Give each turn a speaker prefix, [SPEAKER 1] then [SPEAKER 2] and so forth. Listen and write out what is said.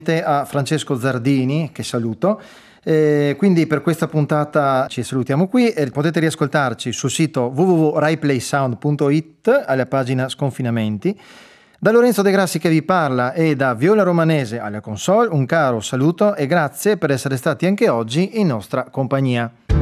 [SPEAKER 1] a Francesco Zardini, che saluto. Quindi per questa puntata ci salutiamo qui e potete riascoltarci sul sito www.raiplaysound.it alla pagina Sconfinamenti. Da Lorenzo De Grassi che vi parla e da Viola Romanese alla console un caro saluto e grazie per essere stati anche oggi in nostra compagnia.